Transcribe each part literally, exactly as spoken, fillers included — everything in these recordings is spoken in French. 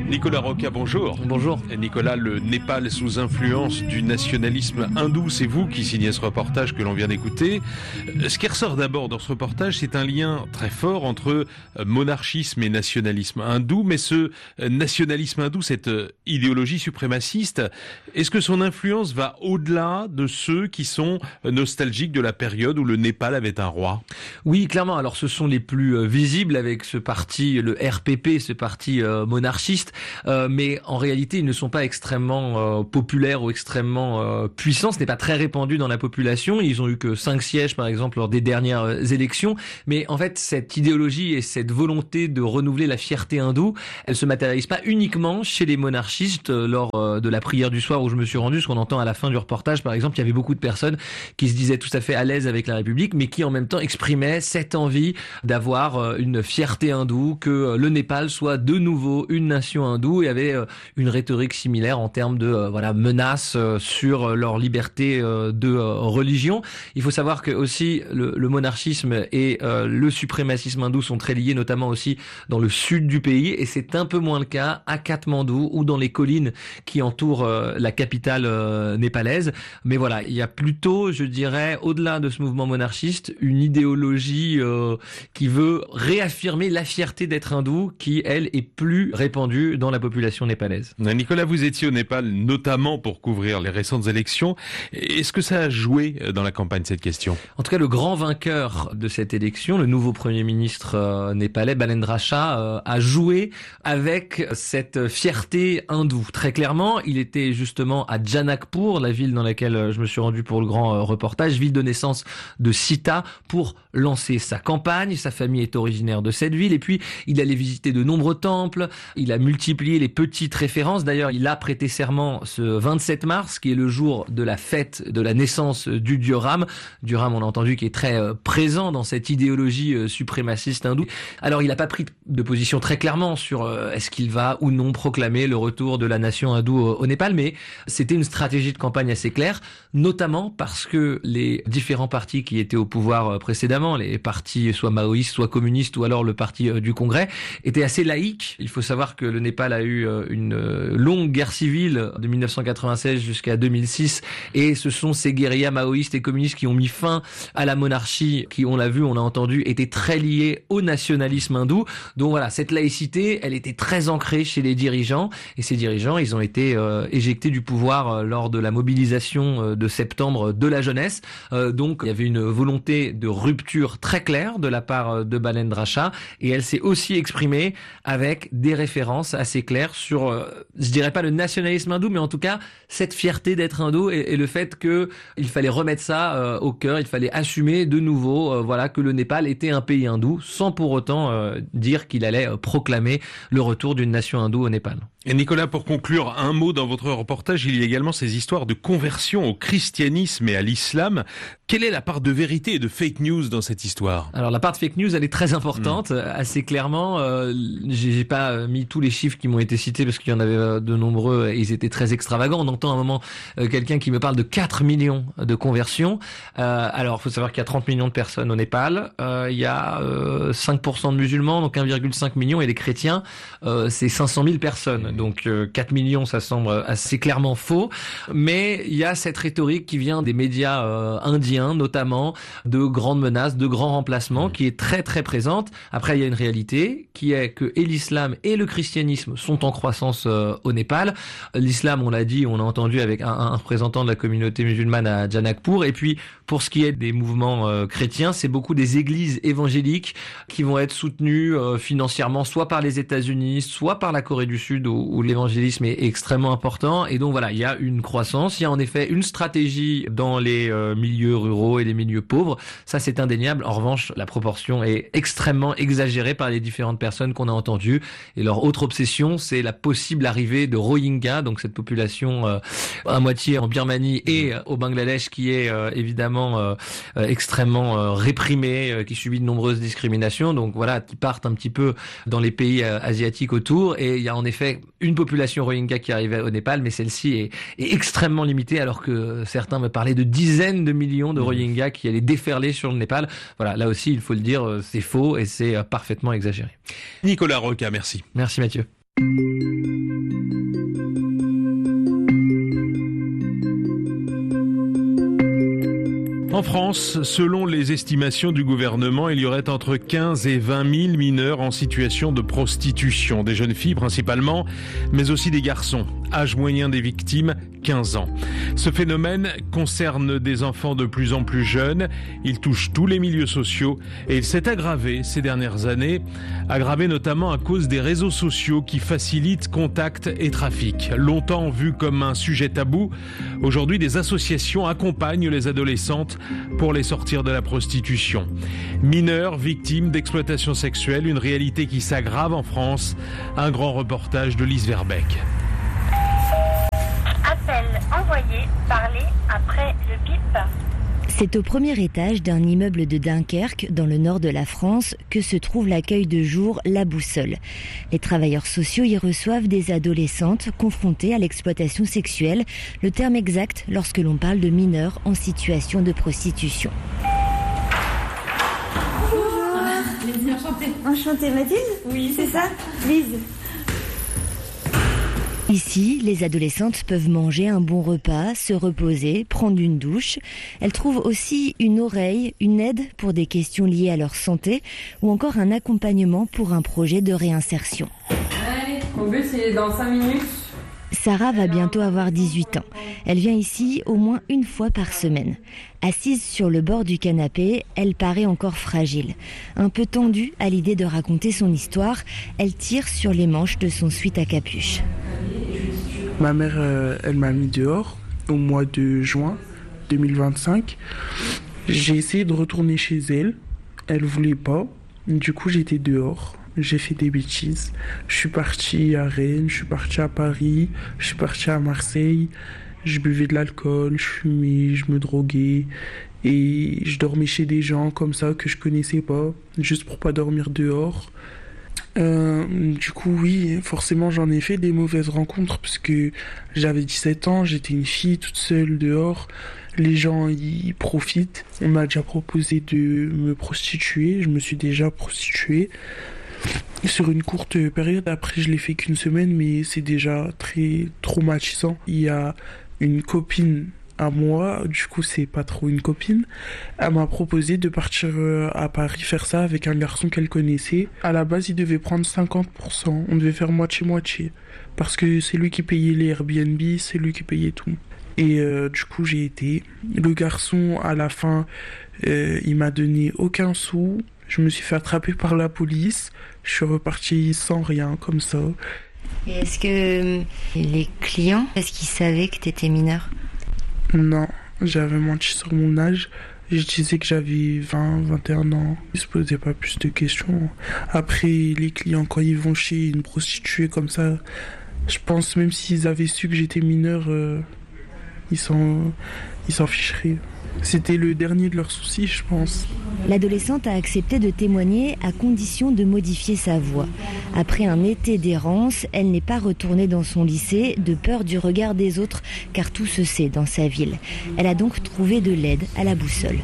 Nicolas Roca, bonjour. Bonjour. Nicolas, le Népal sous influence du nationalisme hindou, c'est vous qui signez ce reportage que l'on vient d'écouter. Ce qui ressort d'abord dans ce reportage, c'est un lien très fort entre monarchisme et nationalisme hindou, mais ce nationalisme hindou, cette idéologie suprémaciste, est-ce que son influence va au-delà de ceux qui sont nostalgiques de la période où le Népal avait un roi? Oui, clairement. Alors, ce sont les plus visibles avec ce parti, le R P P, ce parti euh, monarchiste. Euh, mais en réalité, ils ne sont pas extrêmement euh, populaires ou extrêmement euh, puissants. Ce n'est pas très répandu dans la population. Ils ont eu que cinq sièges, par exemple, lors des dernières euh, élections. Mais en fait, cette idéologie et cette volonté de renouveler la fierté hindoue, elle se matérialise pas uniquement chez les monarchistes euh, lors euh, de la prière du soir où je me suis rendu. Ce qu'on entend à la fin du reportage, par exemple, il y avait beaucoup de personnes qui se disaient tout à fait à l'aise avec la République, mais qui en même temps exprimaient cette envie d'avoir euh, une fierté hindoue, que euh, le Népal soit de nouveau une nation hindoue, et avait euh, une rhétorique similaire en termes de euh, voilà menaces euh, sur leur liberté euh, de euh, religion. Il faut savoir que aussi le, le monarchisme et euh, le suprémacisme hindou sont très liés, notamment aussi dans le sud du pays, et c'est un peu moins le cas à Katmandou ou dans les collines qui entourent euh, la capitale euh, népalaise. Mais voilà, il y a plutôt, je dirais, au-delà de ce mouvement monarchiste, une idéologie euh, qui veut réaffirmer la fierté d'être hindou, qui elle est plus répandue dans la population népalaise. Nicolas, vous étiez au Népal notamment pour couvrir les récentes élections. Est-ce que ça a joué dans la campagne, cette question? En tout cas, le grand vainqueur de cette élection, le nouveau Premier ministre euh, népalais, Balendra Shah, euh, a joué avec cette fierté hindoue. Très clairement, il était justement à Janakpur, la ville dans laquelle je me suis rendu pour le grand euh, reportage, ville de naissance de Sita, pour lancer sa campagne. Sa famille est originaire de cette ville, et puis il allait visiter de nombreux temples, il a multiplié les petites références. D'ailleurs, il a prêté serment ce vingt-sept mars, qui est le jour de la fête de la naissance du dieu Ram. Dieu Ram, on a entendu, qui est très euh, présent dans cette idéologie euh, suprémaciste hindoue. Alors, il n'a pas pris de position très clairement sur euh, est-ce qu'il va ou non proclamer le retour de la nation hindoue au, au Népal, mais c'était une stratégie de campagne assez claire, notamment parce que les différents partis qui étaient au pouvoir euh, précédemment, les partis soit maoïstes, soit communistes, ou alors le parti euh, du Congrès, étaient assez laïques. Il faut savoir que le Népal a eu euh, une longue guerre civile de mille neuf cent quatre-vingt-seize jusqu'à deux mille six, et ce sont ces guérillas maoïstes et communistes qui ont mis fin à la monarchie, qui, on l'a vu, on l'a entendu, étaient très liés au nationalisme hindou. Donc voilà, cette laïcité, elle était très ancrée chez les dirigeants, et ces dirigeants, ils ont été euh, éjectés du pouvoir euh, lors de la mobilisation euh, de septembre de la jeunesse. Euh, donc il y avait une volonté de rupture très claire de la part euh, de Balendra Shah, et elle s'est aussi exprimée avec des références assez claires sur, euh, je dirais pas le nationalisme hindou, mais en tout cas cette fierté d'être hindou, et, et le fait que il fallait remettre ça euh, au cœur, il fallait assumer de nouveau, euh, voilà, que le Népal était un pays hindou, sans pour autant euh, dire qu'il allait euh, proclamer le retour d'une nation hindoue au Népal. Et Nicolas, pour conclure, un mot dans votre reportage, il y a également ces histoires de conversion au christianisme et à l'islam. Quelle est la part de vérité et de fake news dans cette histoire? Alors la part de fake news, elle est très importante, mmh. assez clairement. Euh, j'ai pas mis tous les chiffres qui m'ont été cités parce qu'il y en avait de nombreux et ils étaient très extravagants. On entend à un moment euh, quelqu'un qui me parle de quatre millions de conversions. Euh, alors il faut savoir qu'il y a trente millions de personnes au Népal. Euh, il y a euh, cinq pour cent de musulmans, donc un virgule cinq million, et les chrétiens, euh, c'est cinq cent mille personnes. Donc euh, quatre millions, ça semble assez clairement faux. Mais il y a cette rhétorique qui vient des médias euh, indiens, notamment, de grandes menaces, de grands remplacements, qui est très très présente. Après, il y a une réalité qui est que et l'islam et le christianisme sont en croissance euh, au Népal. L'islam, on l'a dit, on a entendu avec un, un représentant de la communauté musulmane à Janakpur. Et puis, pour ce qui est des mouvements euh, chrétiens, c'est beaucoup des églises évangéliques qui vont être soutenues euh, financièrement, soit par les États-Unis, soit par la Corée du Sud, où, où l'évangélisme est extrêmement important. Et donc voilà, il y a une croissance. Il y a en effet une stratégie dans les euh, milieux ruraux et les milieux pauvres. Ça, c'est indéniable. En revanche, la proportion est extrêmement exagérée par les différentes personnes qu'on a entendues. Et leur autre obsession, c'est la possible arrivée de Rohingyas, donc cette population euh, à moitié en Birmanie et euh, au Bangladesh, qui est euh, évidemment euh, euh, extrêmement euh, réprimée, euh, qui subit de nombreuses discriminations. Donc voilà, qui partent un petit peu dans les pays euh, asiatiques autour. Et il y a en effet une population Rohingya qui arrivait au Népal, mais celle-ci est, est extrêmement limitée, alors que certains me parlaient de dizaines de millions de Rohingyas qui allaient déferler sur le Népal. Voilà, là aussi, il faut le dire, c'est faux et c'est parfaitement exagéré. Nicolas Roca, merci. Merci Mathieu. En France, selon les estimations du gouvernement, il y aurait entre quinze et vingt mille mineurs en situation de prostitution. Des jeunes filles principalement, mais aussi des garçons. Âge moyen des victimes, quinze ans. Ce phénomène concerne des enfants de plus en plus jeunes. Il touche tous les milieux sociaux et il s'est aggravé ces dernières années. Aggravé notamment à cause des réseaux sociaux qui facilitent contact et trafic. Longtemps vu comme un sujet tabou, aujourd'hui des associations accompagnent les adolescentes pour les sortir de la prostitution. Mineurs, victimes d'exploitation sexuelle, une réalité qui s'aggrave en France. Un grand reportage de Lise Verbeek. Appel envoyé, parlez après le bip. C'est au premier étage d'un immeuble de Dunkerque, dans le nord de la France, que se trouve l'accueil de jour La Boussole. Les travailleurs sociaux y reçoivent des adolescentes confrontées à l'exploitation sexuelle, le terme exact lorsque l'on parle de mineurs en situation de prostitution. Bonjour. Enchantée. Enchantée, Mathilde ? Oui, c'est ça. Lise. Ici, les adolescentes peuvent manger un bon repas, se reposer, prendre une douche. Elles trouvent aussi une oreille, une aide pour des questions liées à leur santé ou encore un accompagnement pour un projet de réinsertion. Allez, mon but c'est dans cinq minutes. Sarah va bientôt avoir dix-huit ans. Elle vient ici au moins une fois par semaine. Assise sur le bord du canapé, elle paraît encore fragile. Un peu tendue à l'idée de raconter son histoire, elle tire sur les manches de son sweat à capuche. Ma mère, euh, elle m'a mis dehors au mois de juin deux mille vingt-cinq. J'ai essayé de retourner chez elle. Elle voulait pas. Du coup, j'étais dehors. J'ai fait des bêtises. Je suis parti à Rennes, je suis parti à Paris, je suis parti à Marseille. Je buvais de l'alcool, je fumais, je me droguais. Et je dormais chez des gens comme ça que je connaissais pas, juste pour pas dormir dehors. Euh, du coup, oui, forcément, j'en ai fait des mauvaises rencontres parce que j'avais dix-sept ans, j'étais une fille toute seule dehors. Les gens, ils profitent. On m'a déjà proposé de me prostituer. Je me suis déjà prostituée sur une courte période. Après, je l'ai fait qu'une semaine, mais c'est déjà très traumatisant. Il y a une copine à moi, du coup c'est pas trop une copine, elle m'a proposé de partir à Paris faire ça avec un garçon qu'elle connaissait. À la base il devait prendre cinquante pour cent, on devait faire moitié-moitié, parce que c'est lui qui payait les Airbnb, c'est lui qui payait tout. Et euh, du coup j'ai été. Le garçon à la fin, euh, il m'a donné aucun sou, je me suis fait attraper par la police, je suis reparti sans rien comme ça. Et est-ce que les clients, est-ce qu'ils savaient que t'étais mineur ? Non, j'avais menti sur mon âge. Je disais que j'avais vingt, vingt et un ans. Ils ne se posaient pas plus de questions. Après, les clients, quand ils vont chez une prostituée comme ça, je pense même s'ils avaient su que j'étais mineur, euh, ils s'en, ils s'en ficheraient. C'était le dernier de leurs soucis, je pense. L'adolescente a accepté de témoigner à condition de modifier sa voix. Après un été d'errance, elle n'est pas retournée dans son lycée de peur du regard des autres, car tout se sait dans sa ville. Elle a donc trouvé de l'aide à La Boussole.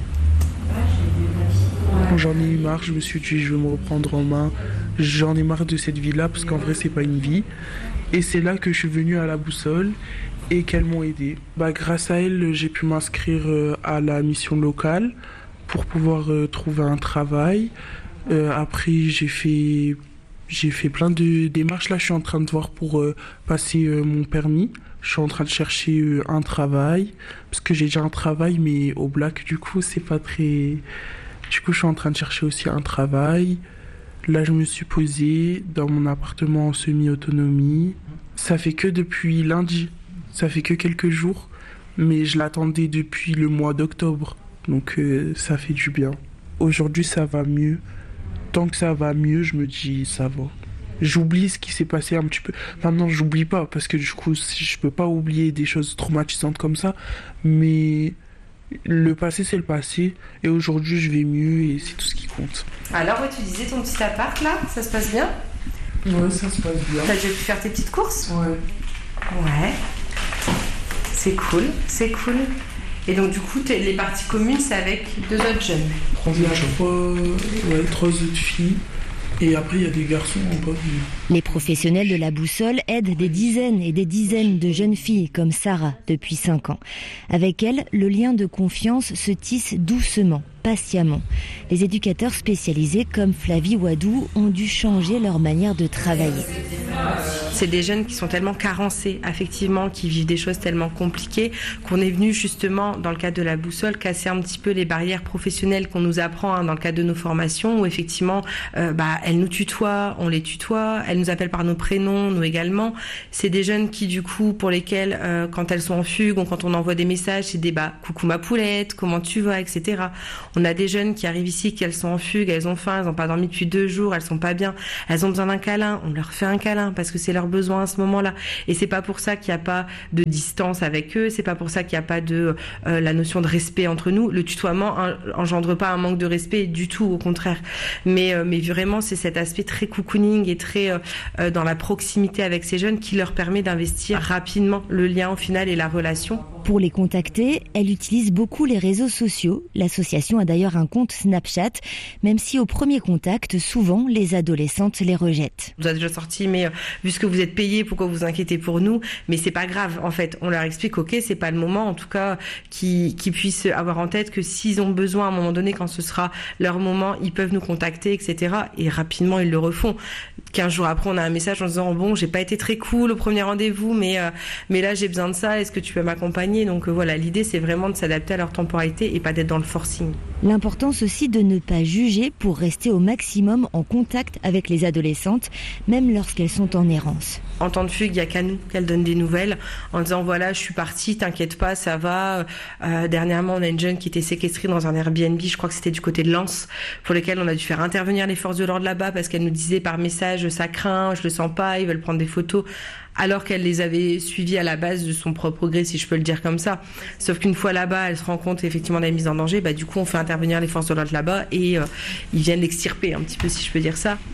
J'en ai eu marre, je me suis dit je vais me reprendre en main. J'en ai marre de cette vie-là, parce qu'en vrai c'est pas une vie. Et c'est là que je suis venu à La Boussole et qu'elles m'ont aidé. Bah, grâce à elles, j'ai pu m'inscrire à la mission locale pour pouvoir euh, trouver un travail. Euh, après, j'ai fait, j'ai fait plein de démarches. Là, je suis en train de voir pour euh, passer euh, mon permis. Je suis en train de chercher euh, un travail, parce que j'ai déjà un travail, mais au black, du coup, c'est pas très... Du coup, je suis en train de chercher aussi un travail. Là, je me suis posée dans mon appartement en semi-autonomie. Ça fait que depuis lundi. Ça fait que quelques jours, mais je l'attendais depuis le mois d'octobre, donc euh, ça fait du bien. Aujourd'hui, ça va mieux. Tant que ça va mieux, je me dis ça va. J'oublie ce qui s'est passé un petit peu. Enfin non, j'oublie pas, parce que du coup, je peux pas oublier des choses traumatisantes comme ça, mais le passé, c'est le passé, et aujourd'hui, je vais mieux, et c'est tout ce qui compte. Alors, ouais, tu disais ton petit appart, là, ça se passe bien ? Ouais, ça se passe bien. T'as déjà pu faire tes petites courses ? Ouais. Ouais. C'est cool, c'est cool. Et donc du coup, les parties communes, c'est avec deux autres jeunes. Il y a trois, ouais, trois autres filles. Et après, il y a des garçons en bas. Les professionnels de la boussole aident des dizaines et des dizaines de jeunes filles comme Sarah depuis cinq ans. Avec elle, le lien de confiance se tisse doucement, patiemment. Les éducateurs spécialisés comme Flavie Wadou ont dû changer leur manière de travailler. C'est des jeunes qui sont tellement carencés, affectivement, qui vivent des choses tellement compliquées, qu'on est venu justement, dans le cadre de la boussole, casser un petit peu les barrières professionnelles qu'on nous apprend hein, dans le cadre de nos formations, où effectivement, euh, bah, elles nous tutoient, on les tutoie, elles nous appellent par nos prénoms, nous également. C'est des jeunes qui, du coup, pour lesquels, euh, quand elles sont en fugue ou quand on envoie des messages, c'est des bah, coucou ma poulette, comment tu vas, et cetera. On a des jeunes qui arrivent ici, qu'elles sont en fugue, elles ont faim, elles n'ont pas dormi depuis deux jours, elles sont pas bien, elles ont besoin d'un câlin, on leur fait un câlin parce que c'est leur besoin à ce moment-là. Et c'est pas pour ça qu'il n'y a pas de distance avec eux, c'est pas pour ça qu'il n'y a pas de euh, la notion de respect entre nous. Le tutoiement en, engendre pas un manque de respect du tout, au contraire. Mais, euh, mais vraiment, c'est cet aspect très cocooning et très euh, dans la proximité avec ces jeunes qui leur permet d'investir rapidement le lien au final et la relation. Pour les contacter, elle utilise beaucoup les réseaux sociaux. L'association a d'ailleurs un compte Snapchat, même si au premier contact, souvent, les adolescentes les rejettent. Vous avez déjà sorti, mais euh, vu ce que vous êtes payé, pourquoi vous vous inquiétez pour nous? Mais c'est pas grave, en fait. On leur explique, ok, c'est pas le moment, en tout cas, qu'ils, qu'ils puissent avoir en tête que s'ils ont besoin à un moment donné, quand ce sera leur moment, ils peuvent nous contacter, et cetera. Et rapidement, ils le refont. Quinze jours après, on a un message en disant, bon, j'ai pas été très cool au premier rendez-vous, mais, euh, mais là, j'ai besoin de ça, est-ce que tu peux m'accompagner? Donc euh, voilà, l'idée, c'est vraiment de s'adapter à leur temporalité et pas d'être dans le forcing. L'importance aussi de ne pas juger pour rester au maximum en contact avec les adolescentes, même lorsqu'elles sont en errance. En temps de fugue, il n'y a qu'à nous qu'elles donnent des nouvelles en disant voilà, je suis partie, t'inquiète pas, ça va. Euh, dernièrement, on a une jeune qui était séquestrée dans un Airbnb, je crois que c'était du côté de Lens, pour lequel on a dû faire intervenir les forces de l'ordre là-bas parce qu'elle nous disait par message ça craint, je le sens pas, ils veulent prendre des photos. Alors qu'elle les avait suivis à la base de son propre gré, si je peux le dire comme ça. Sauf qu'une fois là-bas, elle se rend compte effectivement de la mise en danger, bah, du coup on fait intervenir les forces de l'ordre là-bas et euh, ils viennent l'extirper un petit peu, si je peux dire ça.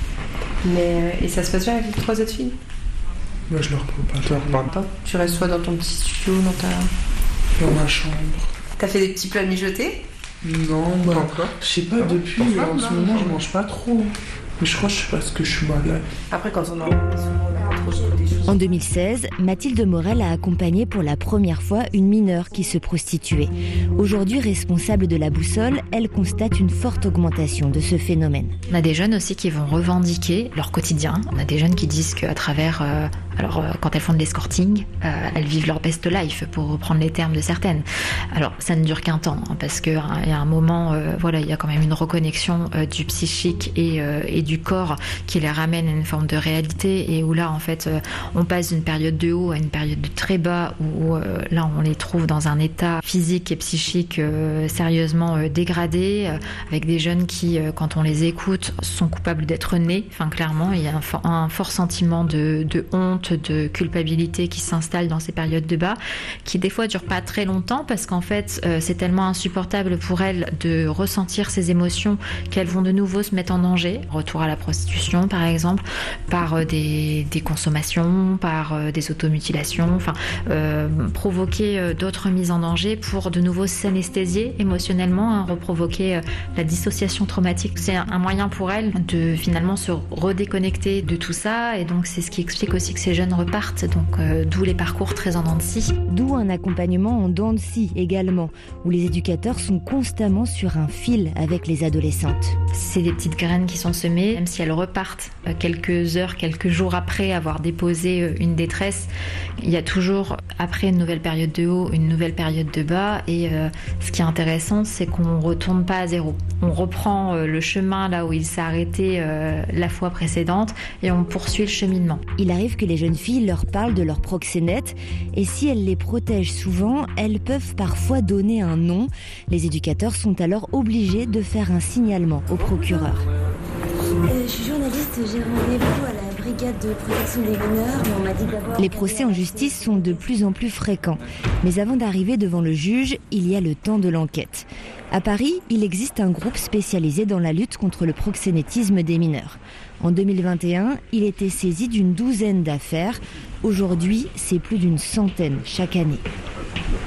Mais, et ça se passe bien avec les trois autres filles? Moi, je leur parle pas. Je leur parle pas. Tu restes soit dans ton petit studio, dans ta... Dans ma chambre. T'as fait des petits plats mijotés? Non, bah, encore. Je sais pas, depuis, en ce moment, je mange pas trop. Mais je crois que je sais pas ce que je suis malade. Après, quand on a trop des choses. En deux mille seize, Mathilde Morel a accompagné pour la première fois une mineure qui se prostituait. Aujourd'hui responsable de la boussole, elle constate une forte augmentation de ce phénomène. On a des jeunes aussi qui vont revendiquer leur quotidien. On a des jeunes qui disent qu'à travers, euh, alors euh, quand elles font de l'escorting, euh, elles vivent leur best life, pour reprendre les termes de certaines. Alors ça ne dure qu'un temps, hein, parce qu'il hein, y a un moment, euh, voilà, il y a quand même une reconnexion euh, du psychique et, euh, et du corps qui les ramène à une forme de réalité et où là en fait euh, on passe d'une période de haut à une période de très bas où euh, là on les trouve dans un état physique et psychique euh, sérieusement euh, dégradé, euh, avec des jeunes qui euh, quand on les écoute sont coupables d'être nés, enfin clairement il y a un, for- un fort sentiment de, de honte, de culpabilité qui s'installe dans ces périodes de bas, qui des fois durent pas très longtemps parce qu'en fait euh, c'est tellement insupportable pour elles de ressentir ces émotions qu'elles vont de nouveau se mettre en danger, retour à la prostitution par exemple, par euh, des, des consommations, par euh, des automutilations, enfin euh, provoquer euh, d'autres mises en danger pour de nouveau s'anesthésier émotionnellement, hein, reprovoquer euh, la dissociation traumatique. C'est un, un moyen pour elles de finalement se redéconnecter de tout ça et donc c'est ce qui explique aussi que ces jeunes repartent, donc euh, d'où les parcours très en dents de scie. D'où un accompagnement en dents de scie également, où les éducateurs sont constamment sur un fil avec les adolescentes. C'est des petites graines qui sont semées, même si elles repartent euh, quelques heures, quelques jours après avoir déposé euh, une détresse, il y a toujours après une nouvelle période de haut, une nouvelle période de bas et euh, ce qui est intéressant c'est qu'on ne retourne pas à zéro. On reprend euh, le chemin là où il s'est arrêté euh, la fois précédente et on poursuit le cheminement. Il arrive que les jeunes filles leur parlent de leurs proxénètes et si elles les protègent souvent, elles peuvent parfois donner un nom. Les éducateurs sont alors obligés de faire un signalement au procureur. Euh, je suis journaliste, j'ai rendez-vous à la brigade de protection des mineurs, mais on m'a dit d'abord... Les procès en justice sont de plus en plus fréquents. Mais avant d'arriver devant le juge, il y a le temps de l'enquête. À Paris, il existe un groupe spécialisé dans la lutte contre le proxénétisme des mineurs. En deux mille vingt et un, il était saisi d'une douzaine d'affaires. Aujourd'hui, c'est plus d'une centaine chaque année.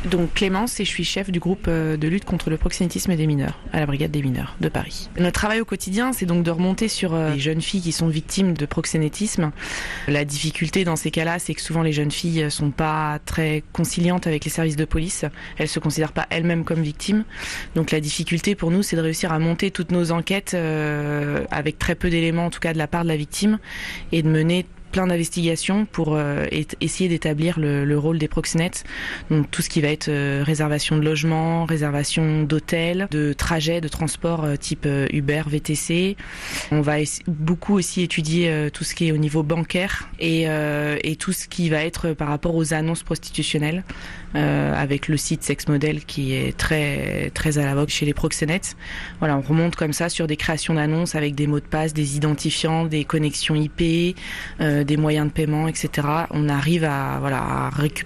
Donc Clémence et je suis chef du groupe de lutte contre le proxénétisme des mineurs à la brigade des mineurs de Paris. Notre travail au quotidien, c'est donc de remonter sur les jeunes filles qui sont victimes de proxénétisme. La difficulté dans ces cas-là, c'est que souvent les jeunes filles sont pas très conciliantes avec les services de police. Elles se considèrent pas elles-mêmes comme victimes. Donc la difficulté pour nous, c'est de réussir à monter toutes nos enquêtes euh, avec très peu d'éléments, en tout cas de la part de la victime, et de mener plein d'investigations pour euh, et, essayer d'établir le, le rôle des proxénètes. Donc tout ce qui va être euh, réservation de logement, réservation d'hôtels, de trajets, de transport euh, type euh, Uber, V T C. On va es- beaucoup aussi étudier euh, tout ce qui est au niveau bancaire et, euh, et tout ce qui va être par rapport aux annonces prostitutionnelles euh, avec le site SexModel qui est très très à la vogue chez les proxénètes. Voilà, on remonte comme ça sur des créations d'annonces avec des mots de passe, des identifiants, des connexions I P, euh, des moyens de paiement, et cetera. On arrive à, voilà, à récupérer